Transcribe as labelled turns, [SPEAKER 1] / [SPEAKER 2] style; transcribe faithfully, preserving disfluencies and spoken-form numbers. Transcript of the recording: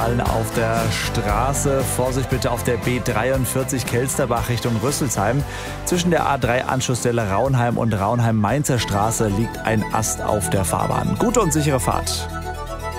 [SPEAKER 1] Auf der Straße, Vorsicht bitte auf der B dreiundvierzig Kelsterbach Richtung Rüsselsheim. Zwischen der A drei Anschlussstelle Raunheim und Raunheim-Mainzer Straße liegt ein Ast auf der Fahrbahn. Gute und sichere Fahrt.